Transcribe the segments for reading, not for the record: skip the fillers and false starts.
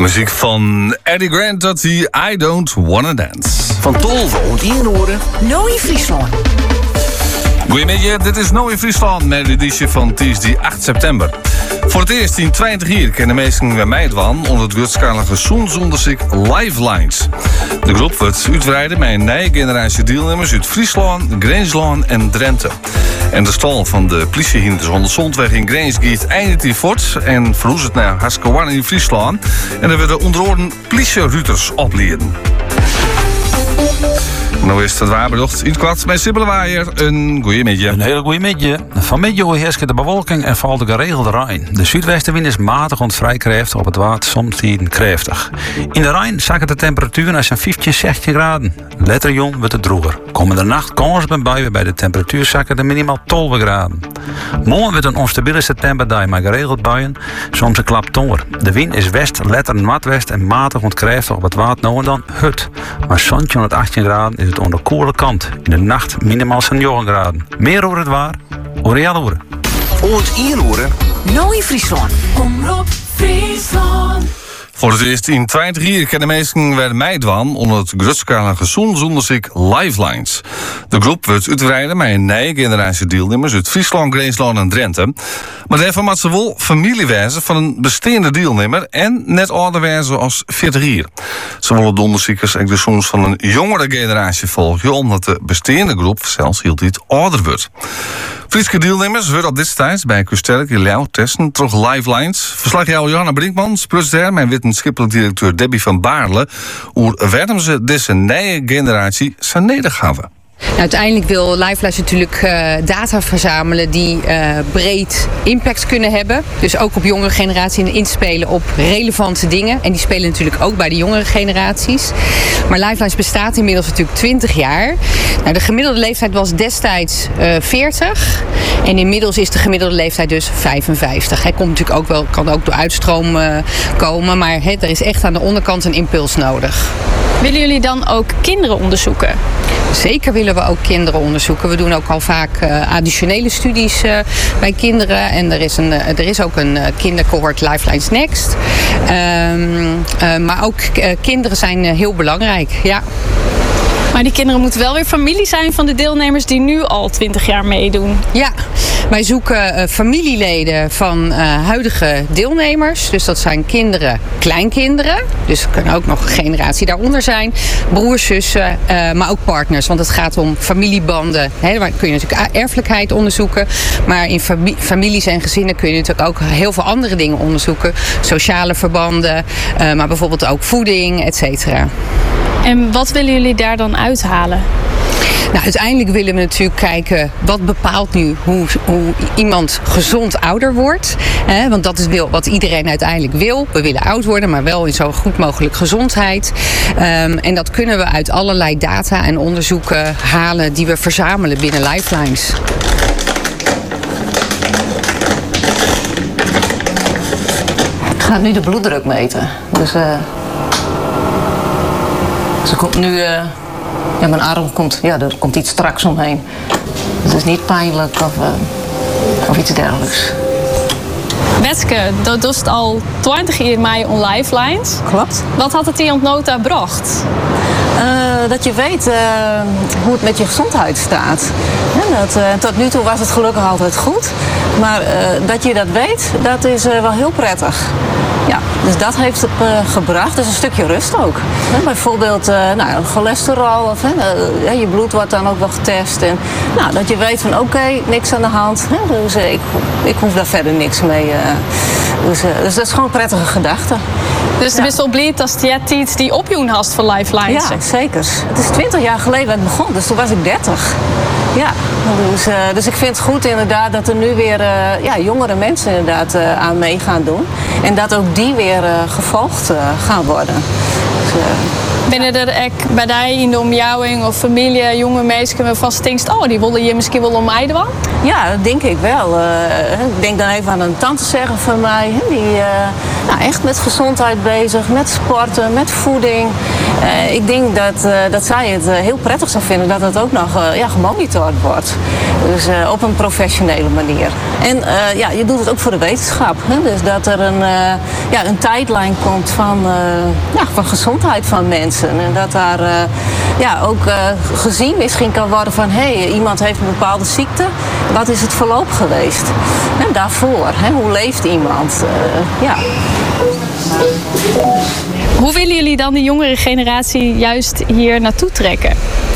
Muziek van Eddie Grant, dat hij I Don't Wanna Dance. Van Tolve en Inhoren. Nooit Friesland. Goedemiddag, dit is Nooit Friesland met de editie van dinsdag 8 september. Voor het eerst in 20 jaar kennen mensen bij mij het wan onder het grootschalige zoensonderzoek Lifelines. De groep wordt uitbreiden met een nieuwe generatie deelnemers uit Friesland, Grijnsland en Drenthe. En de stal van de politiehinders onder Zondweg in Grijns gaat eindigt hier voort en verhoest het naar Haskell in Friesland. En er werden onder andere politieruiters opleiden. Nou is het waarbedocht in het kwad bij Sibylle Waaier. Een goeie middag. Een hele goeie middag. Vanmiddag overheerst de bewolking en valt de geregelde reën. De zuidwestenwind is matig en vrij krachtig, op het water soms krachtig. In de Rijn zakken de temperatuur naar zo'n 15, 16 graden. Letter jong wordt het droeger. Komende nacht kans op een bui bij de temperatuur zakken de minimaal 12 graden. Morgen wordt een onstabiele septemberdag maar geregeld buien, soms een klap tonger. De wind is west, letter noordwest en matig en krachtig op het water nou en dan hut. Maar zo'n 18 graden is het aan de koele kant. In de nacht minimaal zo'n 9 graden. Meer over het waar, hoor je al horen. Ooit Inhoren. Nooit Friesland. Omroep Friesland. Voor het eerst in 20 jaar kennen mensen bij mij dwan onder het grootschalige zoensonderzoek Lifelines. De groep wordt uitbreiden met een nieuwe generatie deelnemers uit Friesland, Grijnsland en Drenthe. Maar daarvan moet ze wel familie wijzen van een bestaande deelnemer en net ouder wijzen als 40 jaar. Ze willen de onderzoekers en de zoons van een jongere generatie volgen, omdat de bestaande groep zelfs heel iets ouder wordt. Friese deelnemers worden op dit stage bij Kusterk in Leeuw testen terug Lifelines. Verslaggever Johanna Brinkman plus daar mijn wetenschappelijk directeur Debbie van Baarle. Hoe werden ze deze nieuwe generatie zijn nedergaven? Nou, uiteindelijk wil Lifelines natuurlijk data verzamelen die breed impact kunnen hebben. Dus ook op jongere generaties inspelen op relevante dingen. En die spelen natuurlijk ook bij de jongere generaties. Maar Lifelines bestaat inmiddels natuurlijk 20 jaar. Nou, de gemiddelde leeftijd was destijds 40. En inmiddels is de gemiddelde leeftijd dus 55. Hij komt natuurlijk ook wel, kan ook door uitstroom komen. Maar er is echt aan de onderkant een impuls nodig. Willen jullie dan ook kinderen onderzoeken? Zeker willen we ook kinderen onderzoeken. We doen ook al vaak additionele studies bij kinderen. En er is ook een kindercohort Lifelines Next. Maar ook kinderen zijn heel belangrijk, ja. Maar die kinderen moeten wel weer familie zijn van de deelnemers die nu al 20 jaar meedoen. Ja, wij zoeken familieleden van huidige deelnemers. Dus dat zijn kinderen, kleinkinderen. Dus er kunnen ook nog een generatie daaronder zijn. Broers, zussen, maar ook partners. Want het gaat om familiebanden. Daar kun je natuurlijk erfelijkheid onderzoeken. Maar in families en gezinnen kun je natuurlijk ook heel veel andere dingen onderzoeken. Sociale verbanden, maar bijvoorbeeld ook voeding, et cetera. En wat willen jullie daar dan uithalen? Nou, uiteindelijk willen we natuurlijk kijken wat bepaalt nu hoe iemand gezond ouder wordt. Want dat is wat iedereen uiteindelijk wil. We willen oud worden, maar wel in zo goed mogelijk gezondheid. En dat kunnen we uit allerlei data en onderzoeken halen die we verzamelen binnen Lifelines. Ik ga nu de bloeddruk meten. Dus ze komt nu, mijn arm komt, er komt iets straks omheen. Het is niet pijnlijk of iets dergelijks. Wetske, dat doet het al 20 jaar mee on Lifelines. Klopt. Wat had het die ontnota bracht? Dat je weet hoe het met je gezondheid staat. Tot nu toe was het gelukkig altijd goed. Maar dat je dat weet, dat is wel heel prettig. Ja, dus dat heeft het gebracht. Dus een stukje rust ook. Bijvoorbeeld cholesterol of je bloed wordt dan ook wel getest. En, dat je weet van oké, niks aan de hand. Dus ik hoef daar verder niks mee. Dus dat is gewoon een prettige gedachte. Dus je bent wel blij dat je iets die opjoen hast voor Lifelines? Ja, zeker. Het is 20 jaar geleden dat ik begon, dus toen was ik 30. Ja, dus ik vind het goed inderdaad dat er nu weer jongere mensen inderdaad aan mee gaan doen. En dat ook die weer gevolgd gaan worden. Dus, binnen er ook bij die in de omjouwing of familie jonge mensen waarvan je denkt, die willen je misschien wel omijden? Ja, dat denk ik wel. Ik denk dan even aan een tante zeggen van mij. echt met gezondheid bezig, met sporten, met voeding. Ik denk dat zij het heel prettig zou vinden dat het ook nog gemonitord wordt. Dus op een professionele manier. En je doet het ook voor de wetenschap. Hè? Dus dat er een tijdlijn komt van gezondheid van mensen. En dat daar ook gezien misschien kan worden van iemand heeft een bepaalde ziekte. Wat is het verloop geweest? En daarvoor, hoe leeft iemand? Hoe willen jullie dan de jongere generatie juist hier naartoe trekken?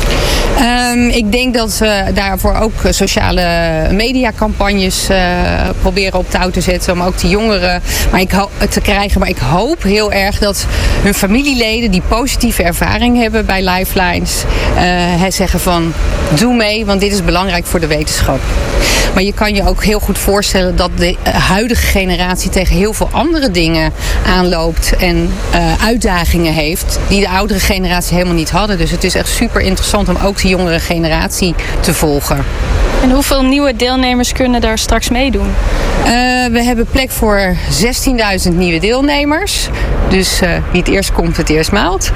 Ik denk dat we daarvoor ook sociale mediacampagnes proberen op touw te zetten. Om ook de jongeren te krijgen. Maar ik hoop heel erg dat hun familieleden die positieve ervaring hebben bij Lifelines. Zeggen van doe mee, want dit is belangrijk voor de wetenschap. Maar je kan je ook heel goed voorstellen dat de huidige generatie tegen heel veel andere dingen aanloopt. En uitdagingen heeft die de oudere generatie helemaal niet hadden. Dus het is echt super interessant om ook de jongere generatie te volgen. En hoeveel nieuwe deelnemers kunnen daar straks meedoen? We hebben plek voor 16.000 nieuwe deelnemers. Dus wie het eerst komt, het eerst maalt.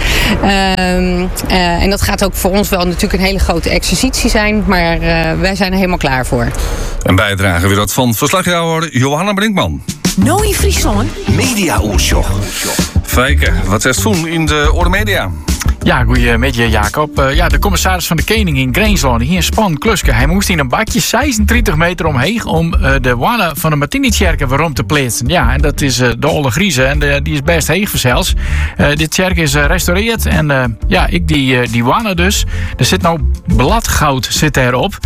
En dat gaat ook voor ons wel natuurlijk een hele grote exercitie zijn. Maar wij zijn er helemaal klaar voor. Een bijdrage weer dat van verslagjouwer Johanna Brinkman. Noi Friesland. Media-oortjoch. Fijke, wat is toen in de Orde Media? Ja, goeiemiddag Jacob. De commissaris van de Koning in Greensland, hier een spannend klusje. Hij moest in een bakje 36 meter omheen om de wanne van de Martini-tjerken waarom te plaatsen. Ja, en dat is de Olle Grieze en die is best heeg zelfs. Dit tjerk is restaureerd en die wanne dus. Er zit nou bladgoud zit erop.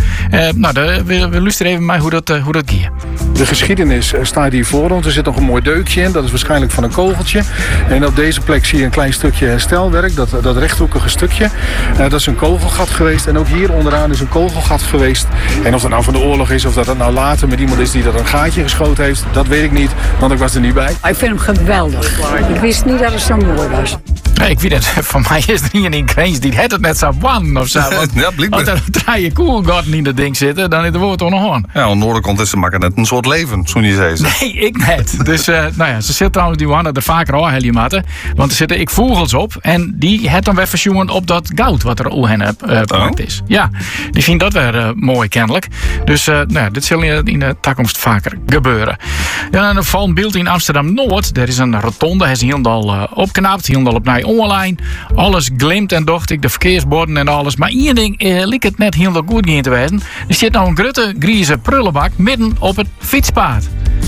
We luisteren even mee hoe dat gaat. De geschiedenis staat hier voor ons. Er zit nog een mooi deukje in. Dat is waarschijnlijk van een kogeltje. En op deze plek zie je een klein stukje herstelwerk. Dat rechthoekige stukje. Dat is een kogelgat geweest. En ook hier onderaan is een kogelgat geweest. En of dat nou van de oorlog is, of dat nou later met iemand is die dat een gaatje geschoten heeft, dat weet ik niet, want ik was er niet bij. Ik vind hem geweldig. Ik wist niet dat het zo mooi was. Nee, ik weet het, voor mij is er niet een Greens die het net zo wan of zo. Ja, blijkbaar. Als er 3 koelgaten in dat ding zitten, dan is het woord toch nog aan. Ja, aan de noorderkant is ze maken net een soort leven, zo niet zei ze. Nee, ik net. Dus ze zit trouwens die wanne er vaker al heel matten. Want er zitten ik vogels op en die het dan weer versjoen op dat goud wat er al hen gemaakt is. Ja, die vindt dat weer mooi kennelijk. Dus dit zal in de toekomst vaker gebeuren. Ja, en een valt beeld in Amsterdam-Noord. Er is een rotonde, hij is helemaal opknapt, helemaal op naar online. Alles glimt en docht, de verkeersborden en alles. Maar één ding lijkt het net helemaal goed gaan te wezen. Er zit nou een grote grieze prullenbak midden op het fietspad.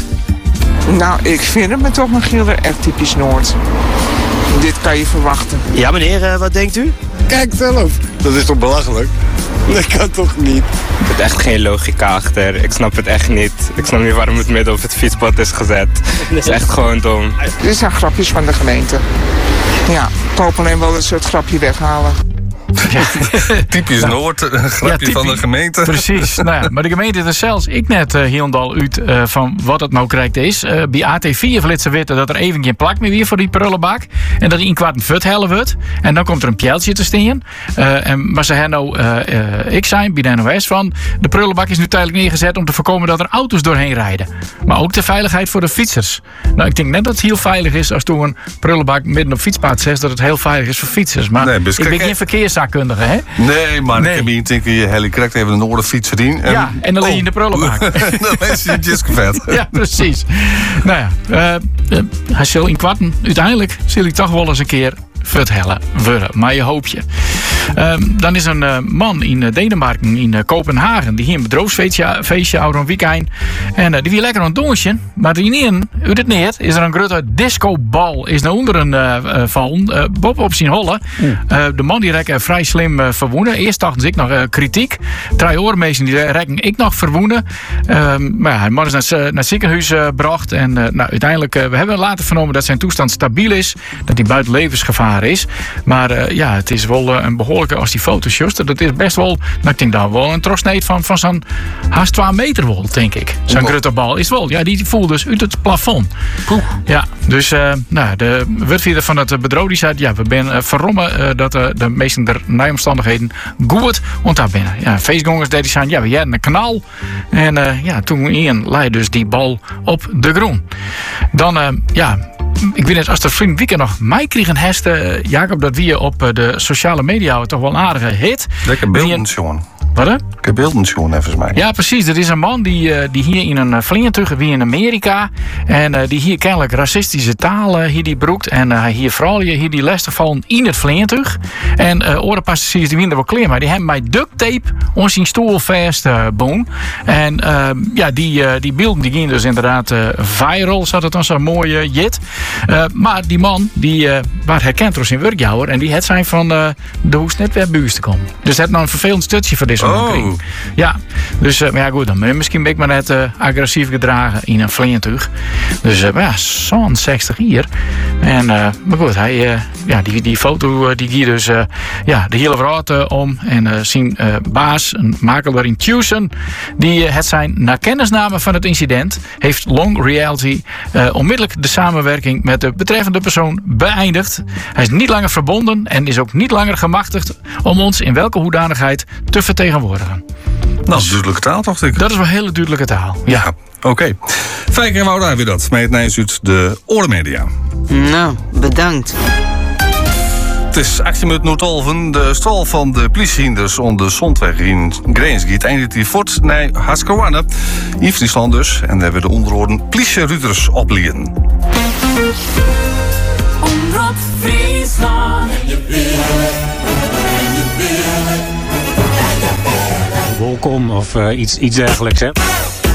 Nou, ik vind het toch nog heel erg typisch Noord. Dit kan je verwachten. Ja, meneer, wat denkt u? Kijk zelf. Dat is toch belachelijk? Dat kan toch niet? Er zit echt geen logica achter. Ik snap het echt niet. Ik snap niet waarom het midden op het fietspad is gezet. Het is echt gewoon dom. Dit zijn grapjes van de gemeente. Ja, ik hoop alleen wel dat ze het grapje weghalen. Ja, typisch Noord, een grapje van de gemeente. Precies, maar de gemeente is er zelfs ik net helemaal uit van wat het nou correct is. Bij AT4 flitsen weten dat er even geen plak meer weer voor die prullenbak. En dat die in kwart een fut hellen wordt. En dan komt er een pjeltje te staan. Maar ze hebben nou, ik zei bij de NOS van, de prullenbak is nu tijdelijk neergezet om te voorkomen dat er auto's doorheen rijden. Maar ook de veiligheid voor de fietsers. Nou, ik denk net dat het heel veilig is als toen een prullenbak midden op fietspad zegt dat het heel veilig is voor fietsers. Maar ik ben geen verkeerszaakkundige, hè? Nee, maar ik heb hier denk je helikopter even een noordenfiets verdiend. En dan leen je in de prullenbak. Dan is je just vet. Ja, precies. Hij zal in kwarten, uiteindelijk zal hij toch wel eens een keer vertellen worden, maar je hoop je. Dan is een man in Denemarken, in Kopenhagen, die hier een bedrijfsfeestje houdt een weekend. En die wil lekker aan het donsje, maar hierin, uit het neer, is er een grote discobal is naar onderen vallen. Bob op zijn holle. De man die rekken vrij slim verwoenen. Eerst dachten ze ik nog kritiek. 3 oormeesten die rekken ik nog verwoenen. Maar ja, de man is naar het ziekenhuis gebracht. En uiteindelijk, we hebben later vernomen dat zijn toestand stabiel is. Dat hij buiten levensgevaar is. Maar het is wel een behoorlijke als die foto's juist. Dat is best wel, ik denk daar wel een trosneet van zo'n haast 2 meter wel, denk ik. Zo'n grote bal is wel. Ja, die voelt dus uit het plafond. Ja, dus de woordvoerder van het bedrijf die zei, ja, we zijn verrommen dat de meesten der nijomstandigheden goed ontdaan binnen. Ja, feestgangers die zijn, ja, we hadden een kanaal. En toen leidde dus die bal op de groen. Dan, ik weet niet, als de vriend weekend nog mij kregen hesten, Jacob, dat wie je op de sociale media toch wel een aardige hit. Lekker beelden, jongen. Wat hè? Ik heb beelden jongen, volgens mij. Ja, precies. Er is een man die hier in een vliegentuig, wie in Amerika. En die hier kennelijk racistische taal hier die broekt. En hij hier vooral hier die lastig vallen in het vliegentuig. En orenpassagiers die winnen wel kleer. Maar die hebben mij duct tape ons in stoel vast boom. En die beelden die gingen dus inderdaad viral. Zat het dan zo'n mooie jit. Maar die man, die werd herkend door zijn werkjouwer. En die het zijn van de hoest net weer buurs te komen. Dus het nou een vervelend stukje voor deze man. Ja, dus maar ja goed, dan ben je misschien ben ik maar net agressief gedragen in een vliegentuig. Dus ja, zo'n 60 hier. En maar goed, hij, die foto die ging dus de hele verhaal om. En zijn baas, een makelaar in Tucson, die het zijn na kennisname van het incident heeft Long Reality onmiddellijk de samenwerking met de betreffende persoon beëindigd. Hij is niet langer verbonden en is ook niet langer gemachtigd om ons in welke hoedanigheid te vertegenwoordigen. Dat is duidelijke taal, dacht ik. Dat is wel hele duidelijke taal. Ja, oké. Fijker en Wouda weer dat. Met het Nijsuit, de Orenmedia. Nou, bedankt. Het is 18 minuten 12. De stal van de politiehinders onder de Zondweg in Greensgiet eindigt die fort naar Haskowane. In Friesland dus. En daar hebben we de onderhoorden politieruiters opleiden. Omroep Friesland. Welkom of iets dergelijks, hè?